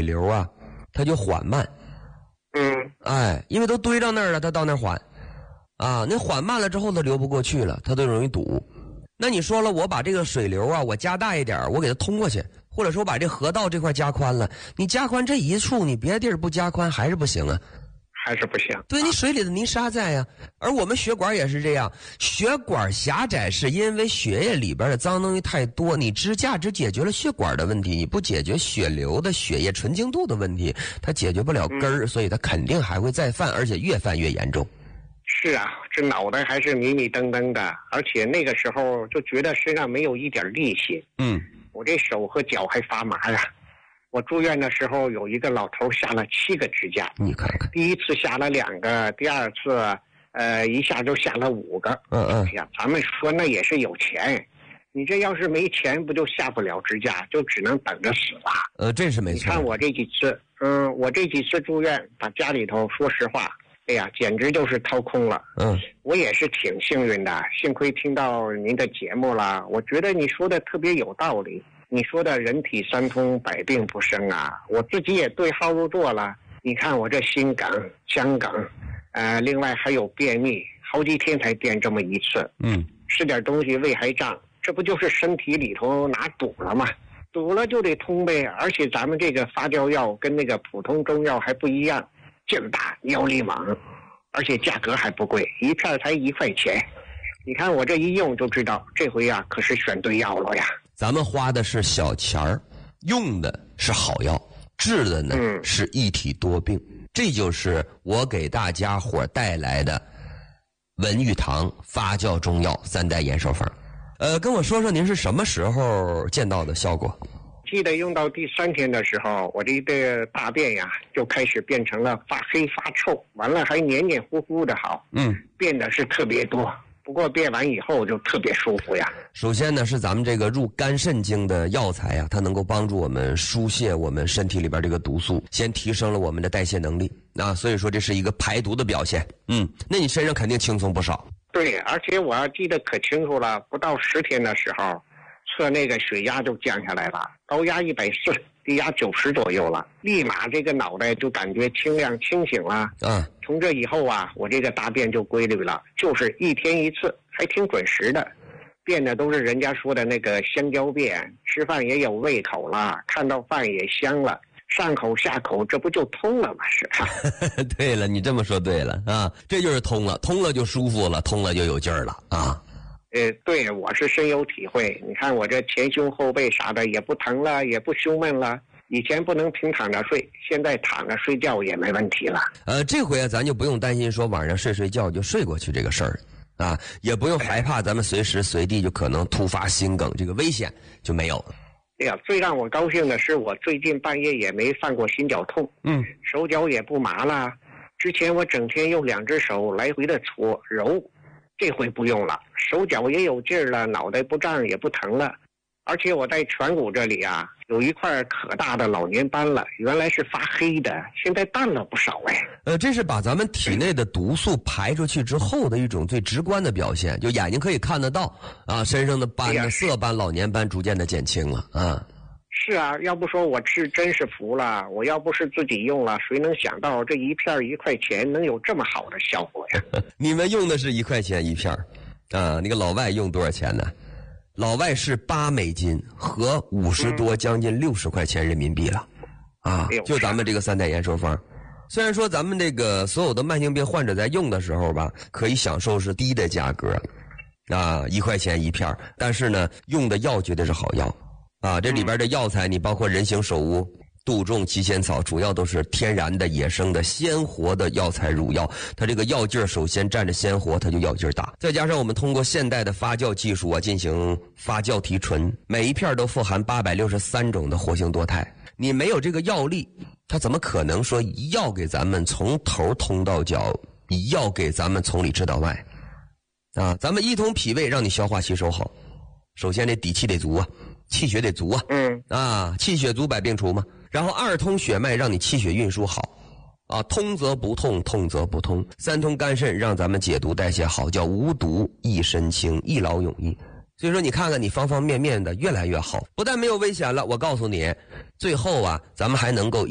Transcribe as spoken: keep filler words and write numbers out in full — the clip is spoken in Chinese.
流啊，它就缓慢。 嗯， 哎，因为都堆到那儿了，它到那儿缓，啊，那缓慢了之后它流不过去了，它都容易堵。那你说了，我把这个水流啊，我加大一点，我给它通过去，或者说把这河道这块加宽了，你加宽这一处，你别的地儿不加宽还是不行啊。 还是不行。 对，你水里的泥沙在呀、啊，而我们血管也是这样，血管狭窄是因为血液里边的脏东西太多，你支架只解决了血管的问题，你不解决血流的血液纯净度的问题，它解决不了根儿、嗯，所以它肯定还会再犯，而且越犯越严重。 是啊，这脑袋还是迷迷瞪瞪的，而且那个时候就觉得身上没有一点力气。 嗯， 我这手和脚还发麻呀。我住院的时候，有一个老头下了七个支架， 你看看， 第一次下了两个，第二次，呃，一下就下了五个。 嗯嗯， 哎呀，咱们说那也是有钱，你这要是没钱，不就下不了支架，就只能等着死了。 呃，这是没错。 你看我这几次，嗯，我这几次住院，把家里头，说实话，哎呀，简直就是掏空了。 嗯， 我也是挺幸运的，幸亏听到您的节目了，我觉得你说的特别有道理。你说的人体三通，百病不生啊！我自己也对号入座了。你看我这心梗、腔梗，呃，另外还有便秘，好几天才便这么一次。 嗯， 吃点东西胃还胀，这不就是身体里头哪堵了吗？堵了就得通呗。而且咱们这个发酵药跟那个普通中药还不一样，劲儿大，药力猛，而且价格还不贵，一片才一块钱。你看我这一用就知道，这回呀可是选对药了呀。 咱们花的是小钱儿，用的是好药，治的呢、嗯、是一体多病。这就是我给大家伙带来的文玉堂发酵中药三代延寿方。呃，跟我说说您是什么时候见到的效果？ 记得用到第三天的时候，我这个大便呀就开始变成了发黑发臭，完了还黏黏糊糊的好， 嗯， 变的是特别多。不过变完以后就特别舒服呀。 首先呢，是咱们这个入肝肾经的药材呀，它能够帮助我们疏泄我们身体里边这个毒素，先提升了我们的代谢能力啊，所以说这是一个排毒的表现。嗯，那你身上肯定轻松不少。 对，而且我记得可清楚了，不到十天的时候，测那个血压就降下来了，高压一百四，低压九十左右了，立马这个脑袋就感觉清亮清醒了。 嗯， 从这以后啊，我这个大便就规律了，就是一天一次，还挺准时的。便的都是人家说的那个香蕉便，吃饭也有胃口了，看到饭也香了，上口下口，这不就通了吗？是吧？ 对了，你这么说对了啊，这就是通了，通了就舒服了，通了就有劲儿了啊。 呃，对，我是深有体会。你看我这前胸后背啥的也不疼了，也不胸闷了。以前不能平躺着睡，现在躺着睡觉也没问题了。 呃，这回啊，咱就不用担心说晚上睡睡觉就睡过去这个事儿啊，也不用害怕咱们随时随地就可能突发心梗这个危险就没有了。 哎呀，最让我高兴的是，我最近半夜也没犯过心绞痛， 嗯， 手脚也不麻了。之前我整天用两只手来回的搓揉，这回不用了，手脚也有劲儿了，脑袋不胀也不疼了。而且我在颧骨这里啊，有一块可大的老年斑了，原来是发黑的，现在淡了不少哎。 呃，这是把咱们体内的毒素排出去之后的一种最直观的表现，就眼睛可以看得到啊，身上的斑的色斑、老年斑逐渐的减轻了啊。 是啊，要不说我是真是服了，我要不是自己用了，谁能想到这一片一块钱能有这么好的效果呀？ 你们用的是一块钱一片啊，那个老外用多少钱呢？老外是八美金和五十多将近六十块钱人民币了，啊，就咱们这个三代延寿方。虽然说咱们这个所有的慢性病患者在用的时候吧，可以享受是低的价格，啊，一块钱一片，但是呢，用的药绝对是好药，啊，这里边的药材你包括人形首乌、杜仲、七仙草，主要都是天然的、野生的、鲜活的药材乳药。它这个药劲儿首先占着鲜活，它就药劲儿大。再加上我们通过现代的发酵技术啊，进行发酵提纯，每一片都富含八百六十三种的活性多肽。你没有这个药力，它怎么可能说一药给咱们从头通到脚，一药给咱们从里吃到外？啊，咱们一通脾胃让你消化吸收好，首先这底气得足啊，气血得足啊， 嗯啊，气血足百病除嘛。然后二通血脉让你气血运输好，啊，通则不痛，痛则不通。三通肝肾让咱们解毒代谢好，叫无毒益身轻，一劳永逸。所以说你看看你方方面面的越来越好，不但没有危险了，我告诉你，最后啊，咱们还能够